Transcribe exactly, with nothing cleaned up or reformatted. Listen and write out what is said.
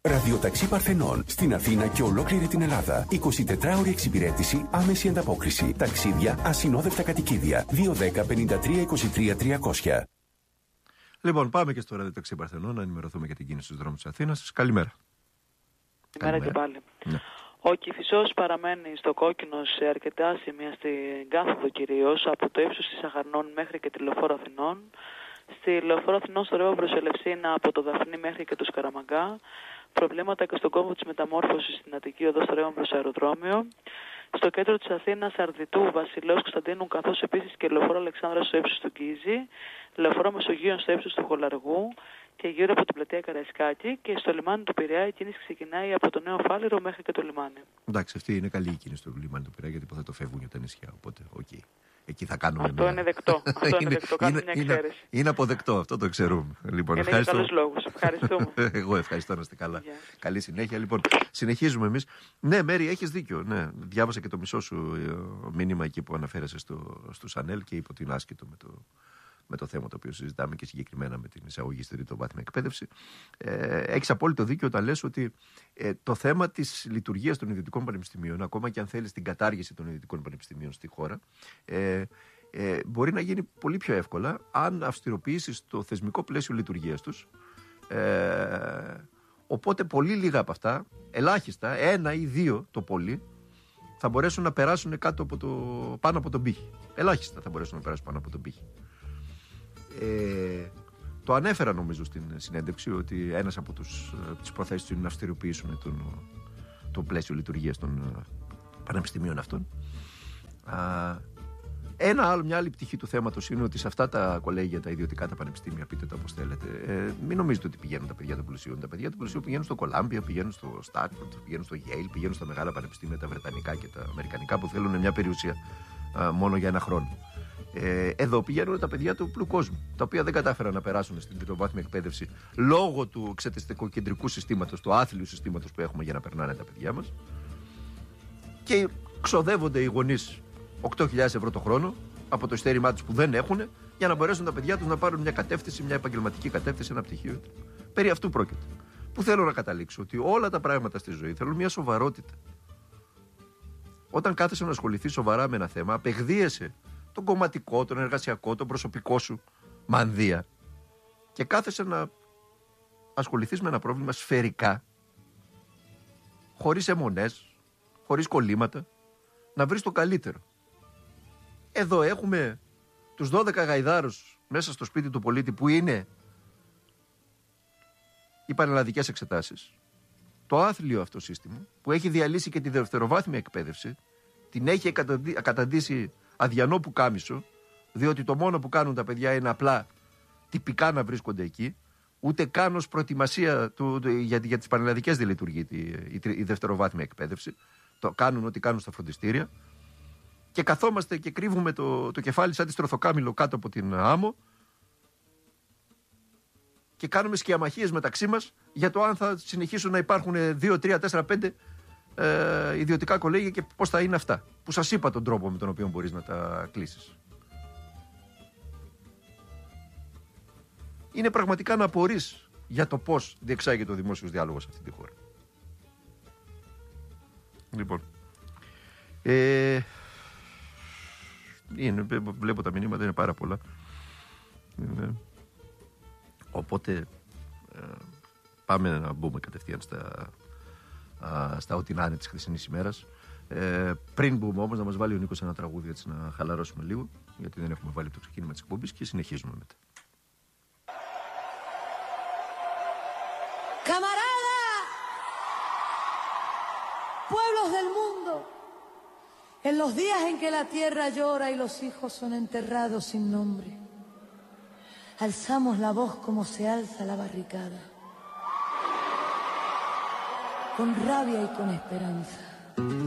Ραδιοταξί Παρθενών στην Αθήνα και ολόκληρη την Ελλάδα. εικοσιτετράωρη εξυπηρέτηση, άμεση ανταπόκριση. Ταξίδια, ασυνόδευτα κατοικίδια. δύο δέκα πενήντα τρία είκοσι τρία τριακόσια. Λοιπόν, πάμε και στο Ραδιοταξί Παρθενών να ενημερωθούμε για την κίνηση στους δρόμους της Αθήνας. Καλημέρα. Καλημέρα και πάλι. Ναι. Ο Κηφισός παραμένει στο κόκκινο σε αρκετά σημεία στην Κάθοδο κυρίως, από το ύψος της Αχαρνών μέχρι και τη Λεωφόρο Αθηνών. Στη Λεωφόρο Αθηνών στο ρεύμα προς Ελευσίνα από το Δαφνί μέχρι και το Σκαραμαγκά. Προβλήματα και στον κόμβο της μεταμόρφωσης στην Αττική Οδό στο ρεύμα προς αεροδρόμιο. Στο κέντρο της Αθήνας, Αρδιτού, Βασιλέως Κωνσταντίνου, καθώς επίσης και Λεωφόρο Αλεξάνδρας στο ύψος του Γκίζη, Λεωφόρο Μεσογείων στο ύψος του Χολαργού και γύρω από την πλατεία Καραϊσκάκη, και στο λιμάνι του Πειραιά η κίνηση ξεκινάει από το Νέο Φάληρο μέχρι και το λιμάνι. Εντάξει, αυτή είναι καλή η κίνηση στο λιμάνι του Πειραιά, γιατί υποθέτω φεύγουν για τα νησιά. Οπότε, okay. Εκεί θα κάνουμε. Αυτό μια... είναι δεκτό. Αυτό είναι, είναι δεκτό. Κάνουμε μια εξαίρεση. Είναι, είναι αποδεκτό, αυτό το ξέρουμε. Λοιπόν, είναι για καλούς λόγους. Ευχαριστούμε. Εγώ ευχαριστώ, να είστε καλά. Yeah. Καλή συνέχεια. Λοιπόν, συνεχίζουμε εμείς. Ναι, Μέρη, έχεις δίκιο. Ναι. Διάβασα και το μισό σου μήνυμα εκεί που αναφέρεσαι στο, στο Σανέλ και είπε ότι είναι άσχετο με το, με το θέμα το οποίο συζητάμε και συγκεκριμένα με την εισαγωγή στη τριτοβάθμια εκπαίδευση. Ε, έχεις απόλυτο δίκιο όταν λες ότι ε, το θέμα της λειτουργίας των ιδιωτικών πανεπιστημίων, ακόμα και αν θέλεις την κατάργηση των ιδιωτικών πανεπιστημίων στη χώρα, ε, ε, μπορεί να γίνει πολύ πιο εύκολα αν αυστηροποιήσεις το θεσμικό πλαίσιο λειτουργίας τους. Ε, οπότε πολύ λίγα από αυτά, ελάχιστα, ένα ή δύο το πολύ, θα μπορέσουν να περάσουν κάτω από το, πάνω από τον πύχη. Ελάχιστα θα μπορέσουν να περάσουν πάνω από τον πύχη. Ε, το ανέφερα νομίζω στην συνέντευξη ότι ένας από τους, τις προθέσεις είναι να αυστηροποιήσουν τον, το πλαίσιο λειτουργίας των πανεπιστημίων αυτών. Α, ένα άλλο, μια άλλη πτυχή του θέματος είναι ότι σε αυτά τα κολέγια, τα ιδιωτικά, τα πανεπιστήμια, πείτε το όπως θέλετε, ε, μην νομίζετε ότι πηγαίνουν τα παιδιά των πλουσίων. Τα παιδιά των πλουσίων πηγαίνουν στο Κολάμπια, πηγαίνουν στο Στάνφορντ, πηγαίνουν στο Yale, πηγαίνουν στα μεγάλα πανεπιστήμια, τα βρετανικά και τα αμερικανικά, που θέλουν μια περιουσία α, μόνο για ένα χρόνο. Ε, εδώ πηγαίνουν τα παιδιά του απλού κόσμου, τα οποία δεν κατάφεραν να περάσουν στην τριτοβάθμια εκπαίδευση λόγω του εξεταστικοκεντρικού συστήματος, του άθλιου συστήματος που έχουμε για να περνάνε τα παιδιά μας. Και ξοδεύονται οι γονείς οκτώ χιλιάδες ευρώ το χρόνο από το ειστέρημά τους που δεν έχουν, για να μπορέσουν τα παιδιά τους να πάρουν μια κατεύθυνση, μια επαγγελματική κατεύθυνση, ένα πτυχίο. Περί αυτού πρόκειται. Που θέλω να καταλήξω ότι όλα τα πράγματα στη ζωή θέλουν μια σοβαρότητα. Όταν κάθεσαι να ασχοληθεί σοβαρά με ένα θέμα, απεγδίεσαι τον κομματικό, τον εργασιακό, τον προσωπικό σου μανδύα και κάθεσαι να ασχοληθείς με ένα πρόβλημα σφαιρικά, χωρίς αιμονές, χωρίς κολλήματα, να βρεις το καλύτερο. Εδώ έχουμε τους δώδεκα γαϊδάρους μέσα στο σπίτι του πολίτη που είναι οι πανελλαδικές εξετάσεις, το άθλιο αυτό σύστημα που έχει διαλύσει και τη δευτεροβάθμια εκπαίδευση, την έχει καταντήσει αδιανό πουκάμισο, διότι το μόνο που κάνουν τα παιδιά είναι απλά τυπικά να βρίσκονται εκεί, ούτε καν ως προετοιμασία του, του, για, για τις πανελλαδικές δεν λειτουργεί η, η, η δευτεροβάθμια εκπαίδευση. Το κάνουν ό,τι κάνουν στα φροντιστήρια και καθόμαστε και κρύβουμε το, το κεφάλι σαν τη στροθοκάμιλο κάτω από την άμμο και κάνουμε σκιαμαχίες μεταξύ μας για το αν θα συνεχίσουν να υπάρχουν δύο, τρία, τέσσερα, πέντε ε, ιδιωτικά κολέγια και πώς θα είναι αυτά. Που σας είπα τον τρόπο με τον οποίο μπορείς να τα κλείσεις. Είναι πραγματικά να απορείς για το πώς διεξάγεται ο δημόσιος διάλογος σε αυτή τη χώρα. Λοιπόν, ε, είναι, βλέπω τα μηνύματα, είναι πάρα πολλά. Είναι, οπότε ε, πάμε να μπούμε κατευθείαν στα, α, στα ό,τι να είναι της χθεσινής ημέρας. Ε, πριν μπούμε όμως να μας βάλει ο Νίκος ένα τραγούδι έτσι να χαλαρώσουμε λίγο, γιατί δεν έχουμε βάλει το ξεκίνημα της εκπομπής και συνεχίζουμε μετά. Camarada, pueblos del mundo, en los días en que la tierra llora y los hijos son enterrados sin nombre, alzamos la voz como se alza la barricada, con rabia y con esperanza.